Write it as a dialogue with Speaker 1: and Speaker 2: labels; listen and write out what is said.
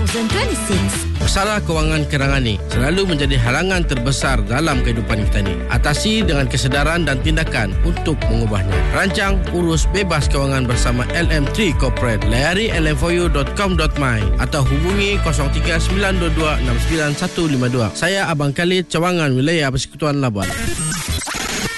Speaker 1: 2026.
Speaker 2: Masalah kewangan kerangan ni selalu menjadi halangan terbesar dalam kehidupan kita ni. Atasi dengan kesedaran dan tindakan untuk mengubahnya. Rancang, urus, bebas kewangan bersama LM3 Corporate. Layari lm4u.com.my atau hubungi 03-922-69152. Saya Abang Khalid, Cawangan, Wilayah Persekutuan Labuan.